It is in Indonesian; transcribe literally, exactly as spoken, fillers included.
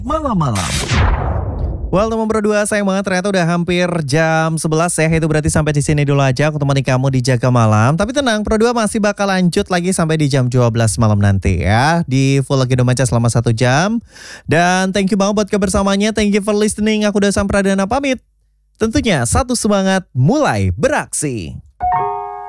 malam-malam. Well, teman berdua, sayang banget ternyata udah hampir jam sebelas ya. Itu berarti sampai di sini dulu aja aku temani kamu di Jaga Malam. Tapi tenang, Pro dua masih bakal lanjut lagi sampai di jam dua belas malam nanti ya. Di Full Lagi Domaca selama satu jam. Dan thank you banget buat kebersamanya. Thank you for listening. Aku udah Sam Pradana pamit. Tentunya satu semangat mulai beraksi.